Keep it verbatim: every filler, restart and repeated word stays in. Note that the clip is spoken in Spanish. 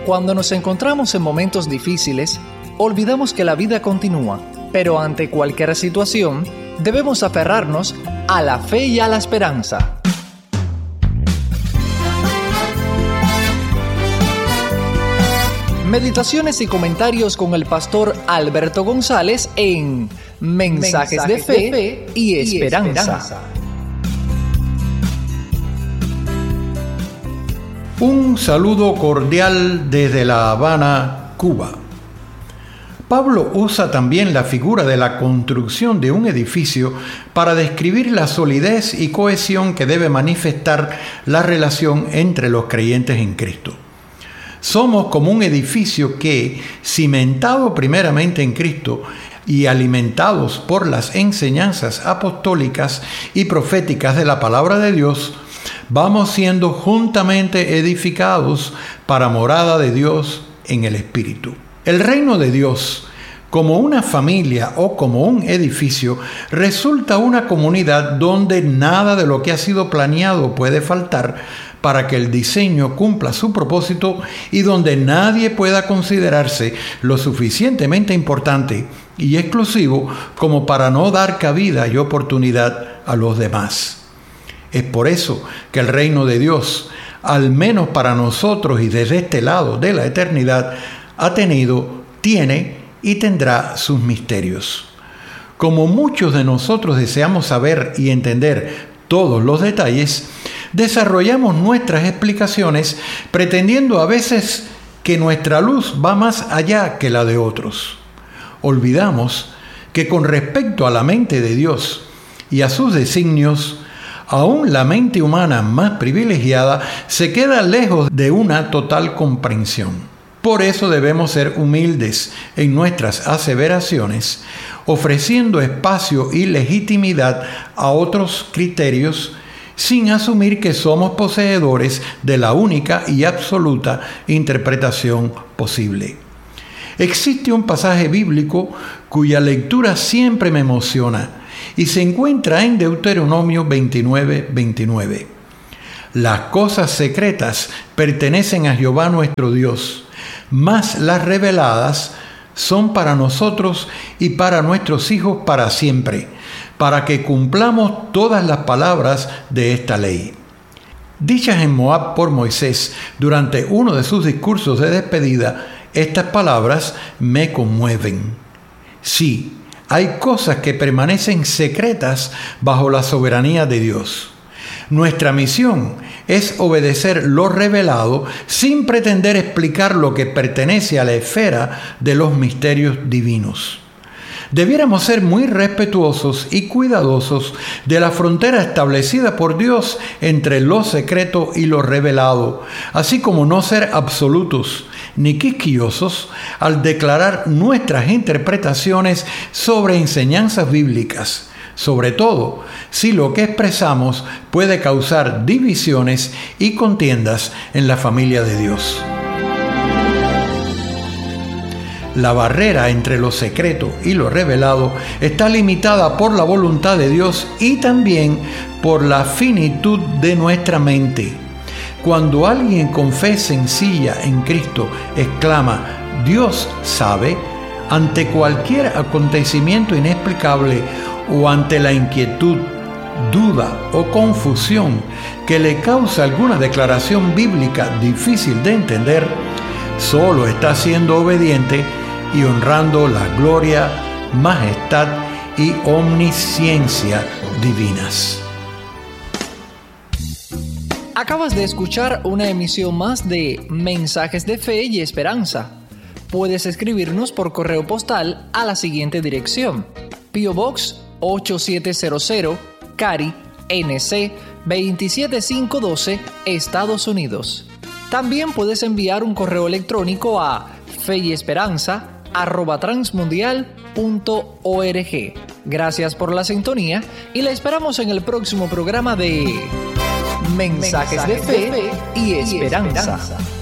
Cuando nos encontramos en momentos difíciles, olvidamos que la vida continúa, pero ante cualquier situación, debemos aferrarnos a la fe y a la esperanza. Meditaciones y comentarios con el pastor Alberto González en Mensajes, Mensajes de, fe de Fe y Esperanza. Y esperanza. Un saludo cordial desde La Habana, Cuba. Pablo usa también la figura de la construcción de un edificio para describir la solidez y cohesión que debe manifestar la relación entre los creyentes en Cristo. Somos como un edificio que, cimentado primeramente en Cristo y alimentados por las enseñanzas apostólicas y proféticas de la palabra de Dios, vamos siendo juntamente edificados para morada de Dios en el Espíritu. El reino de Dios, como una familia o como un edificio, resulta una comunidad donde nada de lo que ha sido planeado puede faltar para que el diseño cumpla su propósito y donde nadie pueda considerarse lo suficientemente importante y exclusivo como para no dar cabida y oportunidad a los demás. Es por eso que el reino de Dios, al menos para nosotros y desde este lado de la eternidad, ha tenido, tiene y tendrá sus misterios. Como muchos de nosotros deseamos saber y entender todos los detalles, desarrollamos nuestras explicaciones pretendiendo a veces que nuestra luz va más allá que la de otros. Olvidamos que con respecto a la mente de Dios y a sus designios, aún la mente humana más privilegiada se queda lejos de una total comprensión. Por eso debemos ser humildes en nuestras aseveraciones, ofreciendo espacio y legitimidad a otros criterios, sin asumir que somos poseedores de la única y absoluta interpretación posible. Existe un pasaje bíblico cuya lectura siempre me emociona y se encuentra en Deuteronomio veintinueve, veintinueve. Las cosas secretas pertenecen a Jehová nuestro Dios, mas las reveladas son para nosotros y para nuestros hijos para siempre, para que cumplamos todas las palabras de esta ley. Dichas en Moab por Moisés durante uno de sus discursos de despedida, estas palabras me conmueven. Sí, hay cosas que permanecen secretas bajo la soberanía de Dios. Nuestra misión es obedecer lo revelado sin pretender explicar lo que pertenece a la esfera de los misterios divinos. Debiéramos ser muy respetuosos y cuidadosos de la frontera establecida por Dios entre lo secreto y lo revelado, así como no ser absolutos ni quisquillosos al declarar nuestras interpretaciones sobre enseñanzas bíblicas, sobre todo si lo que expresamos puede causar divisiones y contiendas en la familia de Dios. La barrera entre lo secreto y lo revelado está limitada por la voluntad de Dios y también por la finitud de nuestra mente. Cuando alguien con fe sencilla en Cristo exclama, Dios sabe, ante cualquier acontecimiento inexplicable o ante la inquietud, duda o confusión que le causa alguna declaración bíblica difícil de entender, solo está siendo obediente y honrando la gloria, majestad y omnisciencia divinas. Acabas de escuchar una emisión más de Mensajes de Fe y Esperanza. Puedes escribirnos por correo postal a la siguiente dirección: P O Box ocho siete cero cero, Cary, N C veintisiete mil quinientos doce, Estados Unidos. También puedes enviar un correo electrónico a feyesperanza arroba transmundial punto org. Gracias por la sintonía y la esperamos en el próximo programa de Mensajes, Mensajes de Fe y Esperanza. Y esperanza.